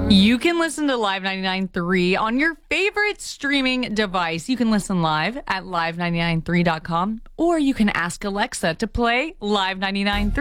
You can listen to Live 99.3 on your favorite streaming device. You can listen live at live993.com, or you can ask Alexa to play Live 99.3.